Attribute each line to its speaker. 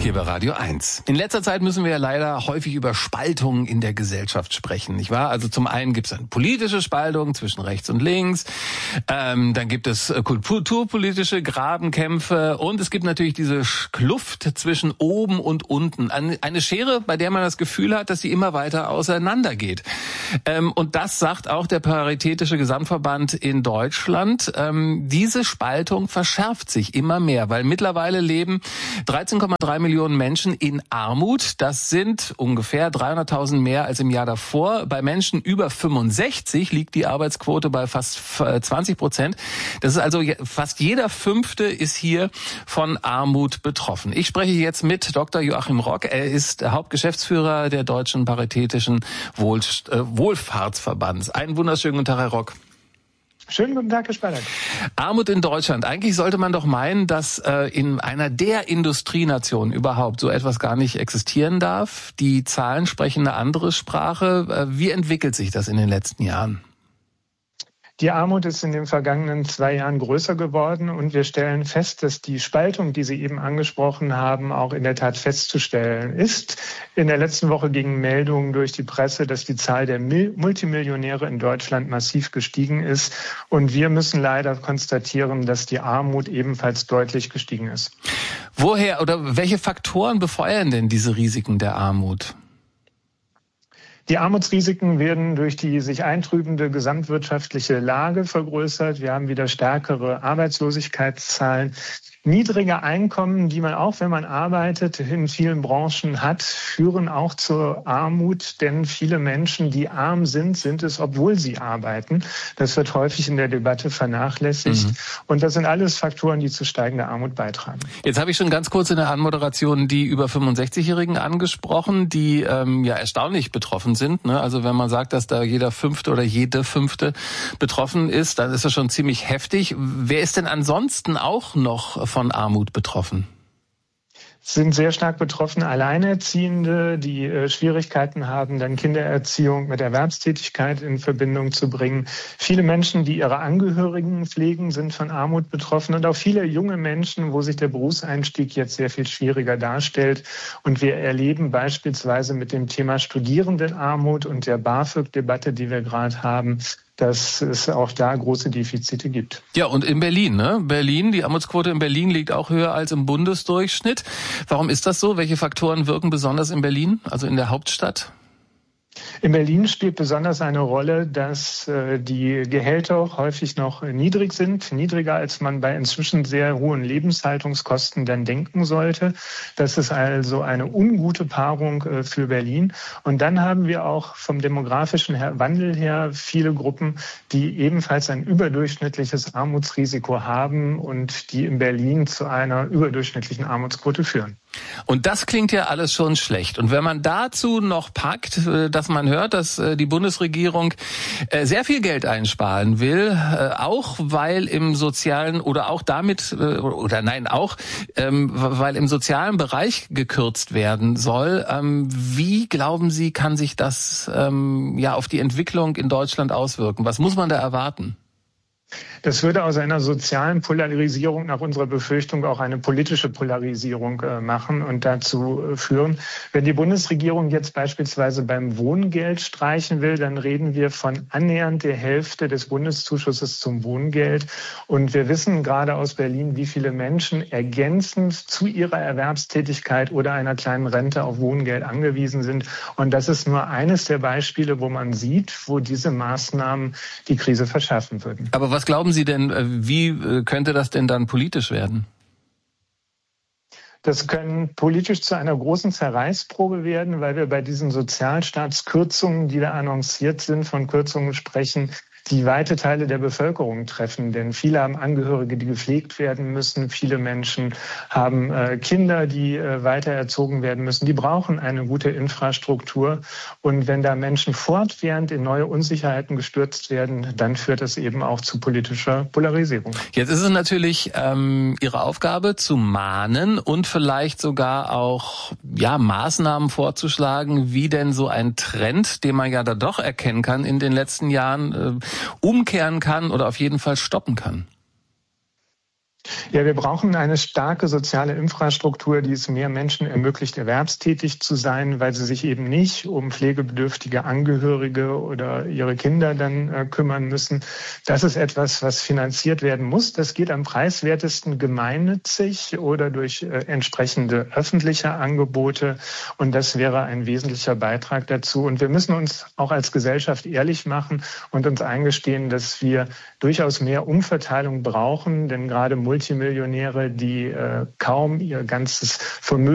Speaker 1: hier bei Radio 1. In letzter Zeit müssen wir ja leider häufig über Spaltungen in der Gesellschaft sprechen, nicht wahr? Also zum einen gibt es eine politische Spaltung zwischen rechts und links, dann gibt es kulturpolitische Grabenkämpfe und es gibt natürlich diese Kluft zwischen oben und unten. Eine Schere, bei der man das Gefühl hat, dass sie immer weiter auseinandergeht. Und das sagt auch der Paritätische Gesamtverband in Deutschland. Diese Spaltung verschärft sich immer mehr, weil mittlerweile leben 13,3 Millionen Menschen in Armut. Das sind ungefähr 300.000 mehr als im Jahr davor. Bei Menschen über 65 liegt die Arbeitsquote bei fast 20%. Das ist also fast jeder Fünfte ist hier von Armut betroffen. Ich spreche jetzt mit Dr. Joachim Rock. Er ist Hauptgeschäftsführer der Deutschen Paritätischen Wohlfahrtsverbands. Einen wunderschönen guten Tag, Herr Rock.
Speaker 2: Schönen guten Tag, Herr Spannert.
Speaker 1: Armut in Deutschland. Eigentlich sollte man doch meinen, dass in einer der Industrienationen überhaupt so etwas gar nicht existieren darf. Die Zahlen sprechen eine andere Sprache. Wie entwickelt sich das in den letzten Jahren?
Speaker 2: Die Armut ist in den vergangenen 2 Jahren größer geworden und wir stellen fest, dass die Spaltung, die Sie eben angesprochen haben, auch in der Tat festzustellen ist. In der letzten Woche gingen Meldungen durch die Presse, dass die Zahl der Multimillionäre in Deutschland massiv gestiegen ist und wir müssen leider konstatieren, dass die Armut ebenfalls deutlich gestiegen ist.
Speaker 1: Woher oder welche Faktoren befeuern denn diese Risiken der Armut?
Speaker 2: Die Armutsrisiken werden durch die sich eintrübende gesamtwirtschaftliche Lage vergrößert. Wir haben wieder stärkere Arbeitslosigkeitszahlen. Niedrige Einkommen, die man auch, wenn man arbeitet, in vielen Branchen hat, führen auch zur Armut. Denn viele Menschen, die arm sind, sind es, obwohl sie arbeiten. Das wird häufig in der Debatte vernachlässigt. Und das sind alles Faktoren, die zu steigender Armut beitragen.
Speaker 1: Jetzt habe ich schon ganz kurz in der Anmoderation die über 65-Jährigen angesprochen, die ja erstaunlich betroffen sind. Ne? Also wenn man sagt, dass da jeder Fünfte oder jede Fünfte betroffen ist, dann ist das schon ziemlich heftig. Wer ist denn ansonsten auch noch von Armut betroffen?
Speaker 2: Sind sehr stark betroffen Alleinerziehende, die Schwierigkeiten haben, dann Kindererziehung mit Erwerbstätigkeit in Verbindung zu bringen. Viele Menschen, die ihre Angehörigen pflegen, sind von Armut betroffen und auch viele junge Menschen, wo sich der Berufseinstieg jetzt sehr viel schwieriger darstellt. Und wir erleben beispielsweise mit dem Thema Studierendenarmut und der BAföG-Debatte, die wir gerade haben, dass es auch da große Defizite gibt.
Speaker 1: Ja, und in Berlin, ne? Die Armutsquote in Berlin liegt auch höher als im Bundesdurchschnitt. Warum ist das so? Welche Faktoren wirken besonders in Berlin, also in der Hauptstadt?
Speaker 2: In Berlin spielt besonders eine Rolle, dass die Gehälter häufig noch niedrig sind, niedriger als man bei inzwischen sehr hohen Lebenshaltungskosten dann denken sollte. Das ist also eine ungute Paarung für Berlin. Und dann haben wir auch vom demografischen Wandel her viele Gruppen, die ebenfalls ein überdurchschnittliches Armutsrisiko haben und die in Berlin zu einer überdurchschnittlichen Armutsquote führen.
Speaker 1: Und das klingt ja alles schon schlecht. Und wenn man dazu noch packt, dass man hört, dass die Bundesregierung sehr viel Geld einsparen will, auch weil im sozialen oder auch damit weil im sozialen Bereich gekürzt werden soll. Wie glauben Sie, kann sich das auf die Entwicklung in Deutschland auswirken? Was muss man da erwarten?
Speaker 2: Das würde aus einer sozialen Polarisierung nach unserer Befürchtung auch eine politische Polarisierung machen und dazu führen. Wenn die Bundesregierung jetzt beispielsweise beim Wohngeld streichen will, dann reden wir von annähernd der Hälfte des Bundeszuschusses zum Wohngeld. Und wir wissen gerade aus Berlin, wie viele Menschen ergänzend zu ihrer Erwerbstätigkeit oder einer kleinen Rente auf Wohngeld angewiesen sind. Und das ist nur eines der Beispiele, wo man sieht, wo diese Maßnahmen die Krise verschärfen würden.
Speaker 1: Aber was glauben Sie denn, wie könnte das denn dann politisch werden?
Speaker 2: Das können politisch zu einer großen Zerreißprobe werden, weil wir bei diesen Sozialstaatskürzungen, die da annonciert sind, von Kürzungen sprechen, die weite Teile der Bevölkerung treffen. Denn viele haben Angehörige, die gepflegt werden müssen. Viele Menschen haben Kinder, die weiter erzogen werden müssen. Die brauchen eine gute Infrastruktur. Und wenn da Menschen fortwährend in neue Unsicherheiten gestürzt werden, dann führt das eben auch zu politischer Polarisierung.
Speaker 1: Jetzt ist es natürlich Ihre Aufgabe zu mahnen und vielleicht sogar auch Maßnahmen vorzuschlagen, wie denn so ein Trend, den man ja da doch erkennen kann in den letzten Jahren, umkehren kann oder auf jeden Fall stoppen kann.
Speaker 2: Ja, wir brauchen eine starke soziale Infrastruktur, die es mehr Menschen ermöglicht, erwerbstätig zu sein, weil sie sich eben nicht um pflegebedürftige Angehörige oder ihre Kinder dann kümmern müssen. Das ist etwas, was finanziert werden muss. Das geht am preiswertesten gemeinnützig oder durch entsprechende öffentliche Angebote. Und das wäre ein wesentlicher Beitrag dazu. Und wir müssen uns auch als Gesellschaft ehrlich machen und uns eingestehen, dass wir durchaus mehr Umverteilung brauchen, denn gerade Multimillionäre, die kaum ihr ganzes Vermögen